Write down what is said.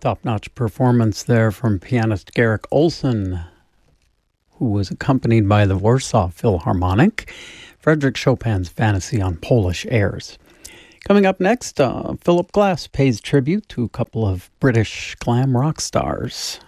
Top-notch performance there from pianist Garrick Olson, who was accompanied by the Warsaw Philharmonic, Frederick Chopin's Fantasy on Polish Airs. Coming up next, Philip Glass pays tribute to a couple of British glam rock stars.